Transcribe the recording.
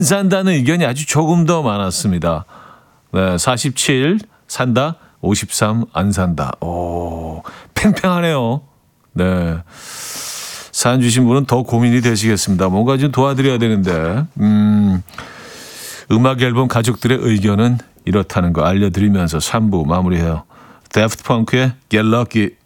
산다는 의견이 아주 조금 더 많았습니다. 네, 47 산다, 53 안 산다. 오, 팽팽하네요. 네. 사연 주신 분은 더 고민이 되시겠습니다. 뭔가 좀 도와드려야 되는데, 음악 앨범 가족들의 의견은 이렇다는 거 알려드리면서 3부 마무리해요. 데프트 펑크의 Get Lucky.